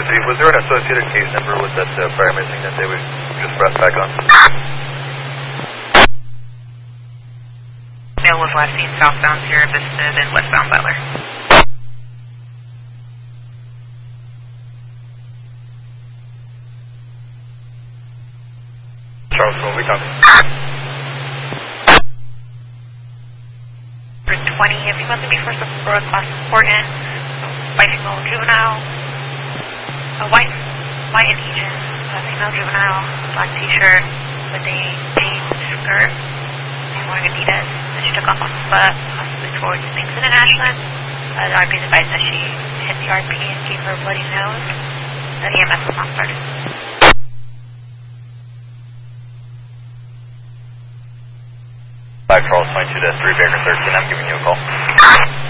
Was there an associated case number with that fire missing that they would just press back on? Male was last seen southbound Sierra Vista, then westbound Butler. Charles, we talking? For 20, if you want to be first for a class support in, white female juvenile, a white and Asian, female juvenile, black t-shirt with a jean skirt, and wearing Adidas, that she took off on the foot, possibly towards Nixon and Ashland. The RP's advised that she hit the RP and gave her a bloody nose. The EMS was not started. 5 Charles 22 to 3 Baker 13, I'm giving you a call.